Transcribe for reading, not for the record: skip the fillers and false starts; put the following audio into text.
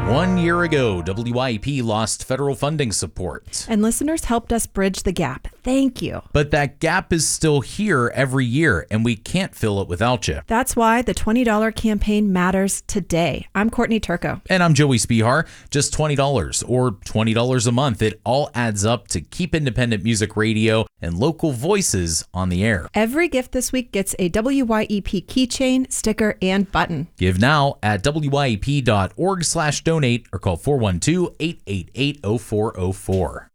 1 year ago, WYEP lost federal funding support. And listeners helped us bridge the gap. Thank you. But that gap is still here every year, and we can't fill it without you. That's why the $20 campaign matters today. I'm Courtney Turco. And I'm Joey Spihar. Just $20 or $20 a month. It all adds up to keep independent music radio and local voices on the air. Every gift this week gets a WYEP keychain, sticker, and button. Give now at wyep.org/donate or call 412-888-0404.